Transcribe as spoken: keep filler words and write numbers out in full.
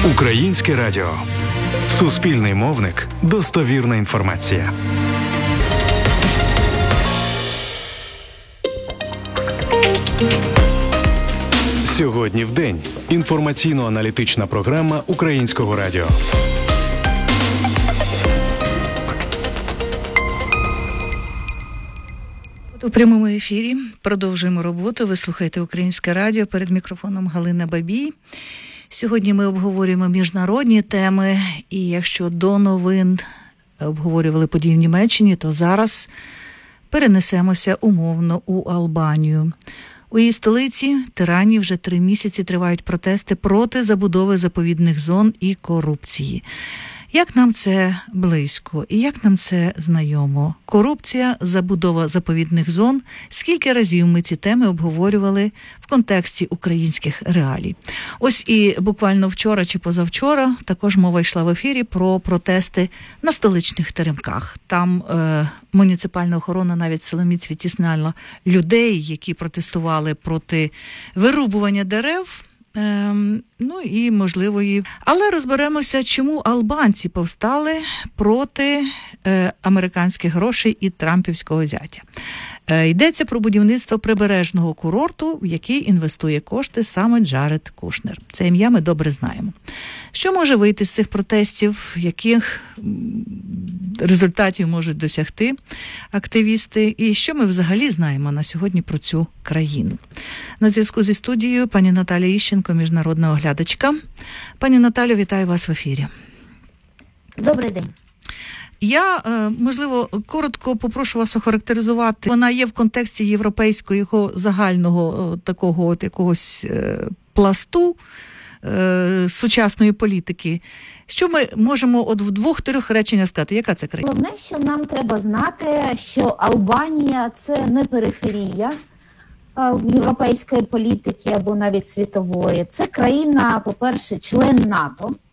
Українське радіо. Суспільний мовник. Достовірна інформація. Сьогодні в день. Інформаційно-аналітична програма Українського радіо. У прямому ефірі продовжуємо роботу. Ви слухаєте Українське радіо. Перед мікрофоном Галина Бабій. Сьогодні ми обговорюємо міжнародні теми. І якщо до новин обговорювали події в Німеччині, то зараз перенесемося умовно у Албанію. У її столиці Тирані вже три місяці тривають протести проти забудови заповідних зон і корупції. Як нам це близько і як нам це знайомо? Корупція, забудова заповідних зон. Скільки разів ми ці теми обговорювали в контексті українських реалій? Ось і буквально вчора чи позавчора також мова йшла в ефірі про протести на столичних теремках. Там е, муніципальна охорона навіть силоміць відтісняла людей, які протестували проти вирубування дерев. Ем, ну і можливої. Але розберемося, чому албанці повстали проти е, американських грошей і трампівського зятя. Е, йдеться про будівництво прибережного курорту, в який інвестує кошти саме Джаред Кушнер. Це ім'я ми добре знаємо. Що може вийти з цих протестів, яких результатів можуть досягти активісти, і що ми взагалі знаємо на сьогодні про цю країну? На зв'язку зі студією пані Наталя Іщенко, міжнародна оглядачка. Пані Наталю, вітаю вас в ефірі. Добрий день. Я, можливо, коротко попрошу вас охарактеризувати. Вона є в контексті європейського загального такого от якогось пласту сучасної політики. Що ми можемо от в двох-трьох реченнях сказати? Яка це країна? Головне, що нам треба знати, що Албанія – це не периферія європейської політики або навіть світової. Це країна, по-перше, член НАТО.